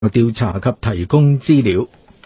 調查及提供資料。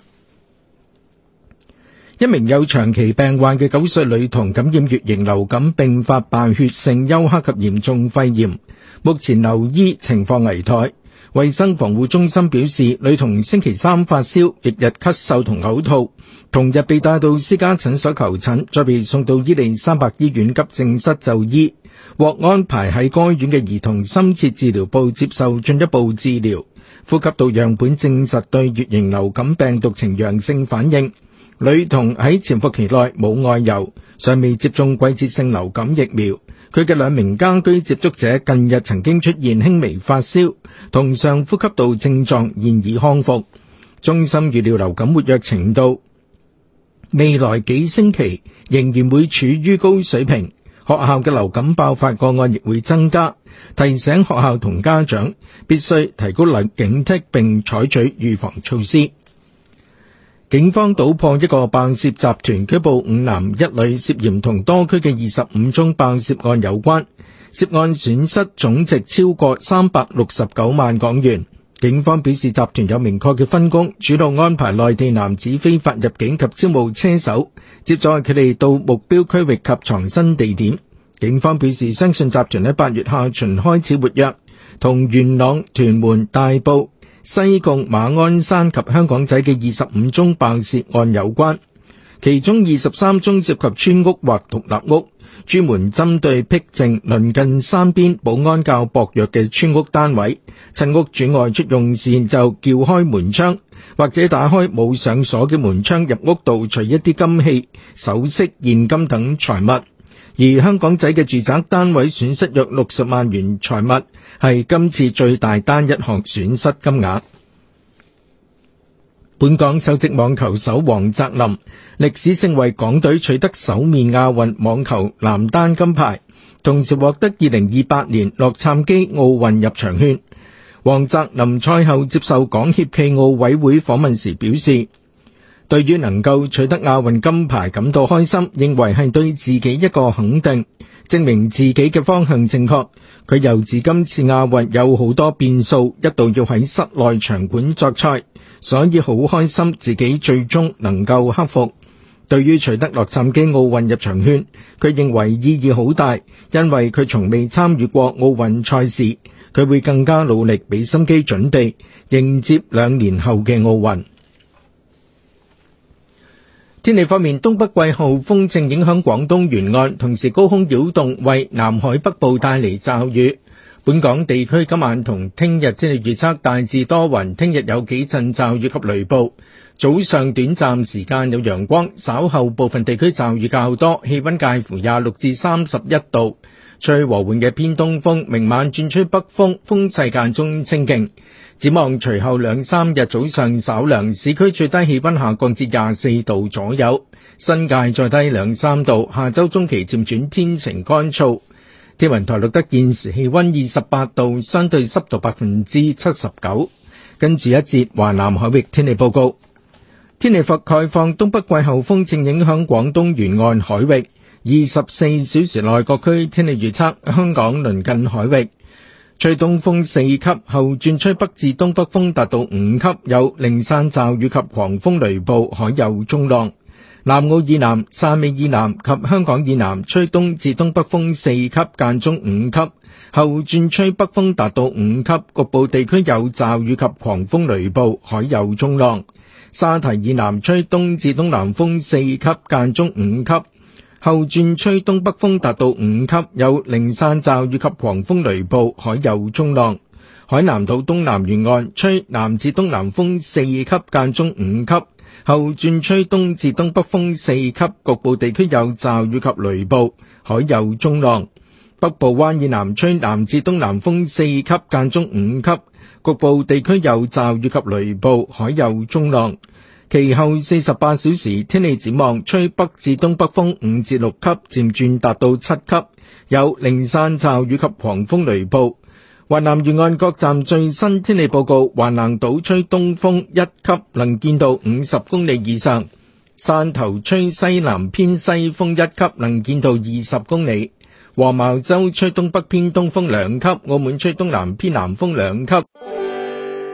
一名有長期病患嘅9歲女童感染乙型流感，併發敗血性休克及嚴重肺炎，目前留醫，情況危殆。衛生防護中心表示，女童星期三發燒，翌日咳嗽同嘔吐，同日被帶到私家診所求診，再被送到伊利沙伯醫院急症室就醫，獲安排喺該院嘅兒童深切治療部接受進一步治療。呼吸道樣本證實對乙型流感病毒呈陽性反應。女童喺潛伏期內冇外遊，尚未接種季節性流感疫苗。佢嘅2名家居接觸者近日曾經出現輕微發燒同上呼吸道症狀，現已康復。中心預料流感活躍程度未來幾星期仍然會處於高水平，學校嘅流感爆發個案亦會增加，提醒學校同家長必須提高警惕並採取預防措施。警方搗破一個爆竊集團，拘捕5男1女，涉嫌同多區嘅25宗爆竊案有關，涉案損失總值超過369萬港元。警方表示，集團有明確嘅分工，主動安排內地男子非法入境及招募車手，接載佢哋到目標區域及藏身地點。警方表示，相信集團喺8月下旬開始活躍，同元朗、屯門、大埔、西貢、馬鞍山及香港仔嘅25宗爆竊案有關，其中23宗涉及村屋或獨立屋，專門針對僻靜鄰近山邊保安較薄弱嘅村屋單位，趁屋主外出用膳就撬開門窗，或者打開冇上鎖嘅門窗入屋盜取一啲金器、首飾、現金等財物。而香港仔嘅住宅單位損失約60萬元財物，係今次最大單一項損失金額。本港首席網球手黃澤林歷史性為港隊取得首面亞運網球男單金牌，同時獲得2028年洛杉磯奧運入場券。黃澤林賽後接受港協暨奧委會訪問時表示，對於能夠取得亞運金牌感到開心，認為係對自己一個肯定，證明自己嘅方向正確。佢又指今次亞運有好多變數，一度要喺室內場館作賽，所以好開心自己最終能夠克服。對於取得洛杉磯奧運入場券，佢認為意義好大，因為佢從未參與過奧運賽事，佢會更加努力俾心機準備，迎接2年後嘅奧運。天氣方面，東北季候風正影響廣東沿岸，同時高空擾動為南海北部帶嚟驟雨。本港地區今晚同聽日天氣預測大致多雲，聽日有幾陣驟雨及雷暴，早上短暫時間有陽光，稍後部分地區驟雨較多，氣溫介乎26至31度，吹和緩嘅偏東風，明晚轉吹北風，風勢間中清勁。展望隨後2-3日早上稍涼，市區最低氣溫下降至24度左右，新界再低2-3度。下周中期漸轉天晴乾燥。天文台錄得現時氣溫28度，相對濕度79%。跟住一節華南海域天氣報告。天氣概況，東北季候風正影響廣東沿岸海域。24小時內各區天氣預測，香港鄰近海域吹東風4級，後轉吹北至東北風達到5級，有零散驟雨及狂風雷暴，海有中浪。南澳以南、汕尾以南及香港以南吹東至東北風4級，間中5級，後轉吹北風達到5級，局部地區有驟雨及狂風雷暴，海有中浪。沙堤以南吹東至東南風4級，間中5級，後轉吹東北風達到5級，有零散驟雨及狂風雷暴，海有中浪。海南島東南沿岸吹南至東南風4級，間中5級，後轉吹東至東北風4級，局部地區有驟雨及雷暴，海有中浪。北部灣以南吹南至東南風4級，間中5級，局部地區有驟雨及雷暴，海有中浪。其後48小時天氣展望，吹北至東北風5至6級，漸轉達到7級，有零散驟雨及狂風雷暴。華南沿岸各站最新天氣報告，華南島吹東風1級，能見度50公里以上；汕頭吹西南偏西風1級，能見度20公里；黃茅洲吹東北偏東風2級，澳門吹東南偏南風2級。